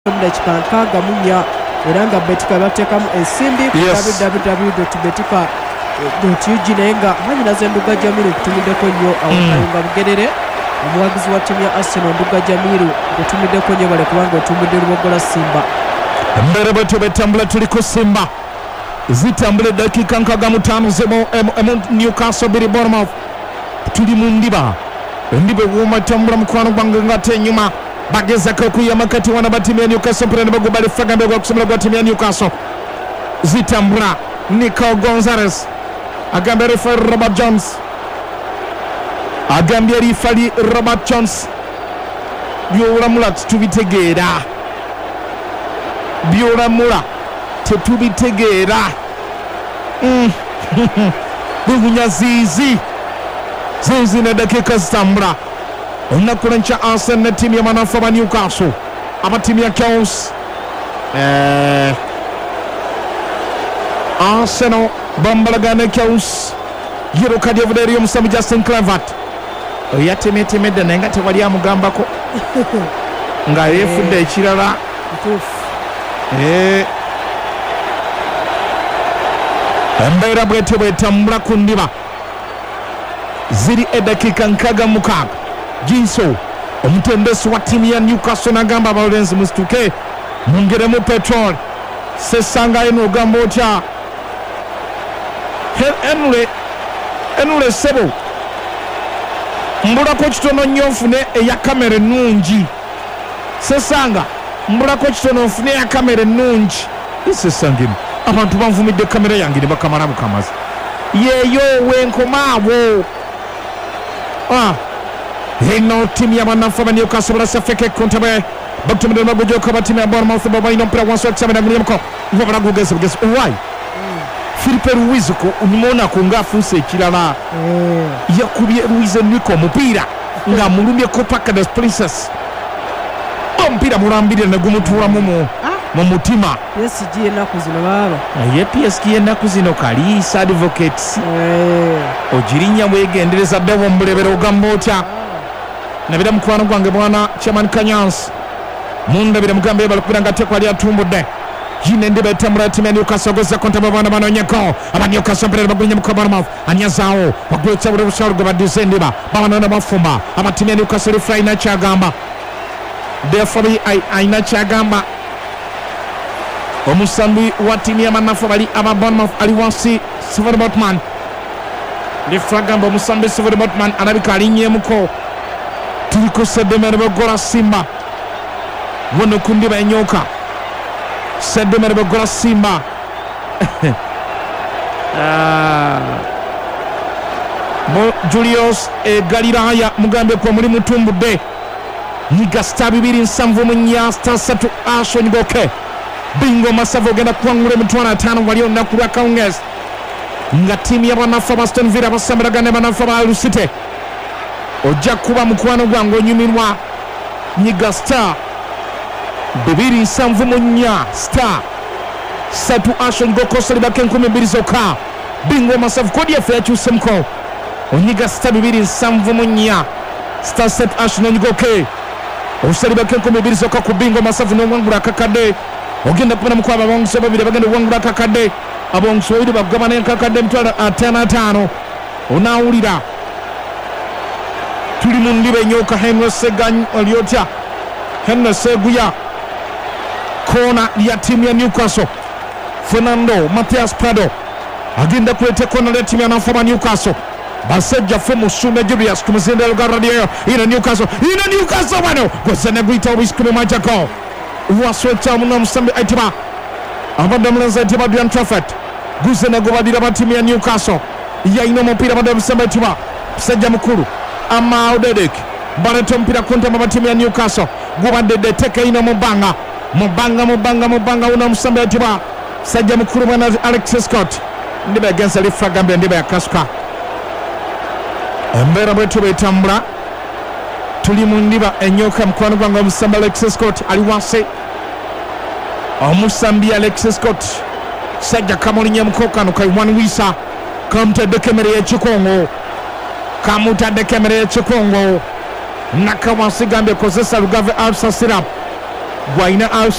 Kamunya eranga betika batekamu ensimbi www.betika.ug nenga hanyina zenduga Jamiru kutumideko nnyo awakayunga bugerere omuwagizi wa timu ya Arsenal Nduga Jamiru kutumideko nnyo bale kubanga otumidde Lubogola Simba mbere bwetu betambula tuli ku Simba zitambule dakika nkaga mutano zemo Newcastle biri Bournemouth tuli mu ndiba wuma tambula mukwano gwange ngate nyuma bageza ko kuyama kati wana batimia Newcastle prene bagubali fagambe kwa kusumira kwa timu ya Newcastle zitambula Nico Gonzalez agambia referee Robert Jones agambia referee Robert Jones byoramula tubitegeera tetubitegeera bunyazizi na dakika zitambula onakulencha Arsenal na timu ya manafa wa Newcastle ama timu ya Chaos Arsenal bambalagane Chaos yero kadi yavuderio musamu Justin Kluivert yatemetemedde nenga tewali amugambako nga yefudde ekirala embeera bwetyo bwetambula ku ndiba ziri edakika nkaga mukaaga Jinso omutendesi wa timu ya Newcastle nagamba abalenzi musituke mungeremu petrol sesanga eno ogamba otya enule sebo mbulako kitono nnyo nfune eya kamera ennungi sesanga mbulako kitono nfune eya kamera ennungi isesangemu abantu banvumidde kamera yange ne bakamala bukamazi yeeyo wenkomaawo ino timu ya manafa wa Newcastle barasafeke kontabe bakutumira magojoka ba timu ya Bournemouth baba ino mpira wanso kusamena gunyamko ubara gugese bugese why Philippe Ruiz ko unimona ko ngafuse ekirala yakubye Ruiz niko mupira nga mulumye ko paka the princess mpira mulambire na gumutura mu mutima PSG enaku zino baba PSG enaku zino kali advocates ojirinya mwegendereza bewo mbulebero gambotya nabira mukwano gwange bwana Chairman Kanyans mundabira mugambe balukubira ngatekwa ali atumbudde jine ndibe etambula timu ya Newcastle goza konta babana banonyeko aba Newcastle mbere bagunye mu Bournemouth anyazao bagwetsa bure busharu gwa disendiba babana na mafumba aba timu ya Newcastle fly na chagamba therefore aina chagamba omusambi wa timu ya manafa bali aba Bournemouth ali wansi Silver Botman le fragamba omusambi Silver Botman alabika alinyemuko tuliko Sedemere Bogola Simba wono kundi banyoka Sedemere Bogola Simba Julius Galiraya mugambe kwa muri mutumbude niga star 2 star 3 Ashon Goke bingo masavo genda kwangure mutwana 5 walio nakura Kaunges nga timu ya banafa Aston Villa basamberagane banafa ba Lusite ojja kuba mukwano gwange onyumirwa nyiga star 2 star 3 Ashon Goko salibake 12 zoka bingo masafu kodi yafe yakyusemko onyiga star 2 star 7 Ashon Goke osalibake 12 zoka ku bingo masafu n'owangula akakadde ogenda kupana mukwaba bonso babiri bagenda wangula akakadde abonso biri bagabana akakadde mutwala 55 onawulira tuli mu ndibe nyoka Henry Segany Oliota Henry Seguya kona ya timu ya Newcastle Fernando Matias Prado agenda kuleta kona ya timu ya Nafama Newcastle basajja femu Sume Julius kumuzenda radio ina Newcastle bano gozana guita obiskume majako wasweta muna musambi aitiba abanda mlanza aitiba Dian Trafford guzana gobadira ba timu ya Newcastle ya ino mpira abanda musambi aitiba sajja mukuru ama Odedek Barreto mpira konta mabatimu ya Newcastle gubandede teke ino mubanga una musambe atiba sajja mukuru bwana Alex Scott ndibe against Alifa Gambia ndibe yakasuka embera bwetu betambula tuli mu ndiba enyoka mukwano gwanga omusambe Alex Scott ali wansi omusambi Alex Scott sajja kamulinye mukokano kai wanwisa kamtedde kemere y'ekikongo kamutadde kemere y'ekikongo nakawasi gambye kozesa Lugave Alsa Syrup gwaina